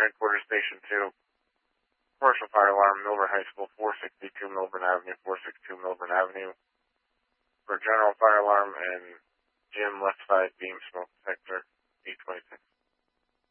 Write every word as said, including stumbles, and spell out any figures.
Headquarters Station two. Commercial fire alarm, Milburn High School, four sixty-two Milburn Avenue, four sixty-two Milburn Avenue. For general fire alarm and gym left side beam smoke detector, eight twenty-six.